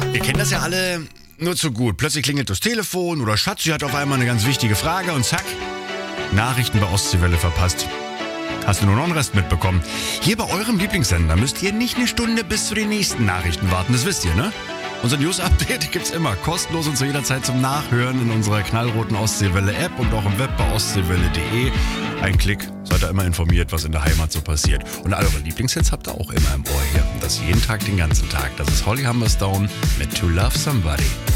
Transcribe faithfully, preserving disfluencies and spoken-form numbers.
Wir kennen das ja alle nur zu gut. Plötzlich klingelt das Telefon oder Schatzi hat auf einmal eine ganz wichtige Frage und zack, Nachrichten bei Ostseewelle verpasst. Hast du nur noch einen Rest mitbekommen? Hier bei eurem Lieblingssender müsst ihr nicht eine Stunde bis zu den nächsten Nachrichten warten, das wisst ihr, ne? Unser News-Update gibt's immer kostenlos und zu jeder Zeit zum Nachhören in unserer knallroten Ostseewelle-App und auch im Web bei ostseewelle punkt de. Ein Klick, seid ihr immer informiert, was in der Heimat so passiert. Und all eure Lieblingshits habt ihr auch immer im Ohr hier. Und das jeden Tag, den ganzen Tag. Das ist Holly Humberstone mit To Love Somebody.